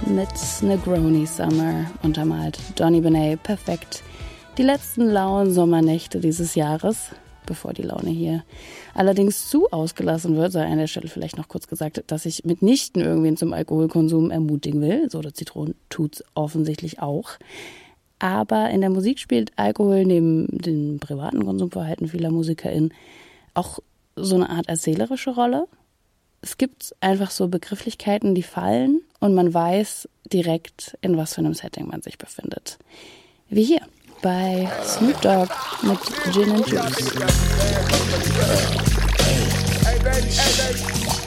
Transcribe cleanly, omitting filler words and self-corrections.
mit Negroni Summer untermalt. Johnny Benet, perfekt. Die letzten lauen Sommernächte dieses Jahres, bevor die Laune hier allerdings zu ausgelassen wird, sei an der Stelle vielleicht noch kurz gesagt, dass ich mitnichten irgendwen zum Alkoholkonsum ermutigen will. Soda Zitronen tut's offensichtlich auch. Aber in der Musik spielt Alkohol neben dem privaten Konsumverhalten vieler MusikerInnen auch so eine Art erzählerische Rolle. Es gibt einfach so Begrifflichkeiten, die fallen und man weiß direkt, in was für einem Setting man sich befindet. Wie hier bei Snoop Dogg mit Gin and Juice.